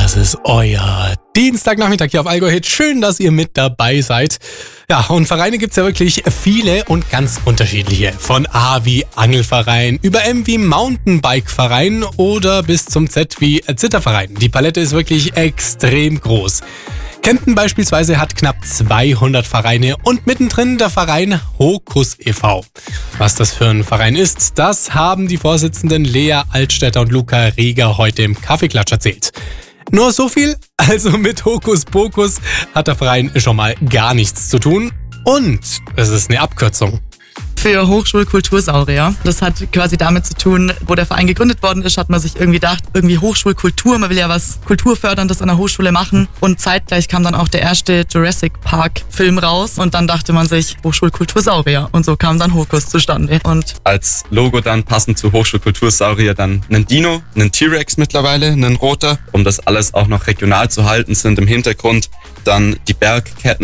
das ist euer Dienstagnachmittag hier auf Allgäu Hit. Schön, dass ihr mit dabei seid. Ja, und Vereine gibt's ja wirklich viele und ganz unterschiedliche. Von A wie Angelverein, über M wie Mountainbike-Verein oder bis zum Z wie Zitterverein. Die Palette ist wirklich extrem groß. Kempten beispielsweise hat knapp 200 Vereine und mittendrin der Verein Hokus e.V. Was das für ein Verein ist, das haben die Vorsitzenden Lea Altstädter und Luca Rieger heute im Kaffeeklatsch erzählt. Nur so viel, also mit Hokus Pokus hat der Verein schon mal gar nichts zu tun und es ist eine Abkürzung. Für Hochschulkultursaurier. Das hat quasi damit zu tun, wo der Verein gegründet worden ist, hat man sich irgendwie gedacht, irgendwie Hochschulkultur, man will ja was Kulturförderndes an der Hochschule machen und zeitgleich kam dann auch der erste Jurassic Park Film raus und dann dachte man sich Hochschulkultursaurier und so kam dann Hokus zustande. Und als Logo dann passend zu Hochschulkultursaurier dann einen Dino, einen T-Rex mittlerweile, einen roter, um das alles auch noch regional zu halten, sind im Hintergrund dann die Bergketten